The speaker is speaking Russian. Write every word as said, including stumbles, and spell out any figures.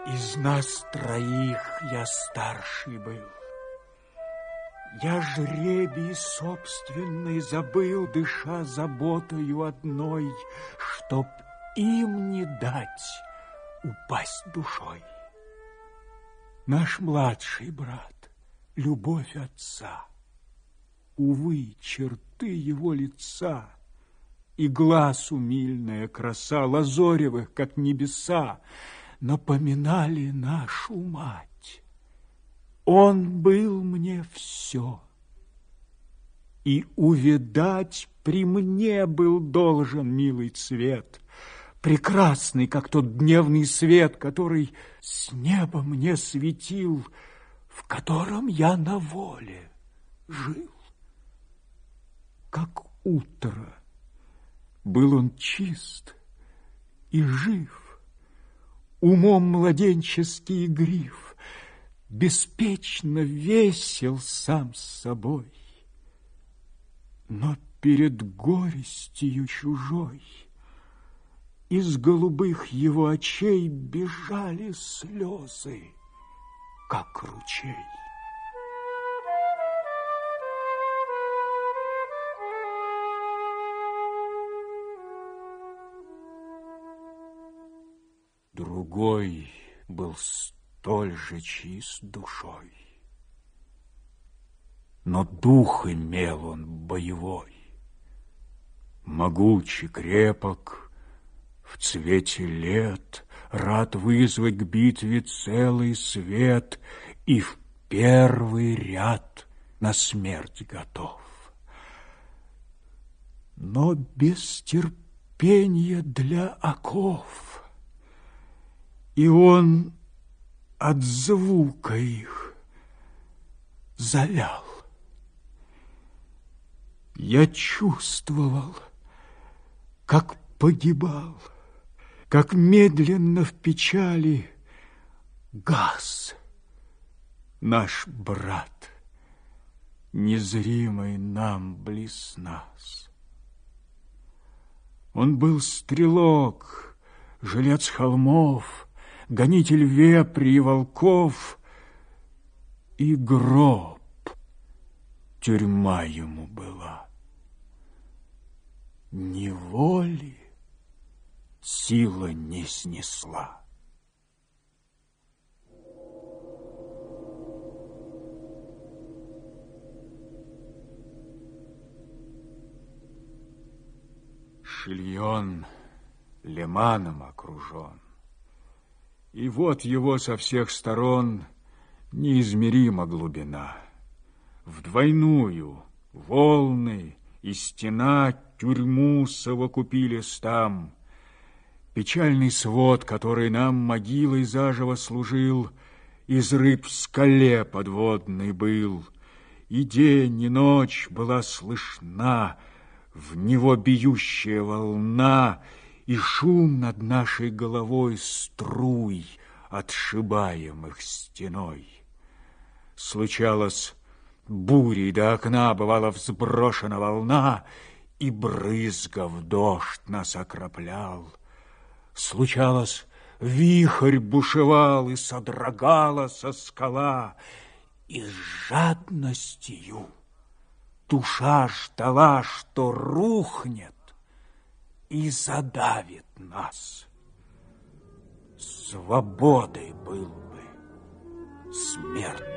Из нас троих я старший был. Я жребий собственный забыл, дыша заботою одной, чтоб им не дать упасть душой. Наш младший брат, любовь отца, увы, черты его лица и глаз умильная краса лазоревых, как небеса, напоминали нашу мать. Он был мне все, и увидать при мне был должен милый цвет, прекрасный, как тот дневный свет, который с неба мне светил, в котором я на воле жил. Как утро был он чист и жив, умом младенческий игрив, беспечно весел сам с собой. Но перед горестью чужой из голубых его очей бежали слезы, как ручей. Другой был столь же чист душой, но дух имел он боевой, могучий, крепок, в цвете лет, рад вызвать к битве целый свет и в первый ряд на смерть готов. Но без терпения для оков, и он от звука их завял. Я чувствовал, как погибал, как медленно в печали гас наш брат, незримый нам близ нас. Он был стрелок, жилец холмов, гонитель вепрей и волков, и гроб тюрьма ему была. Неволи сила не снесла. Шильон лиманом окружен, и вот его со всех сторон неизмерима глубина. В двойную волны и стена тюрьму совокупились там. Печальный свод, который нам могилой заживо служил, из рыб в скале подводный был, и день, и ночь была слышна в него бьющая волна, и шум над нашей головой струй, отшибаемых стеной. Случалось, бурей до окна бывала взброшена волна, и брызга в дождь нас окроплял. Случалось, вихрь бушевал и содрогала со скала, и с жадностью душа ждала, что рухнет и задавит нас. Свободой был бы смерть.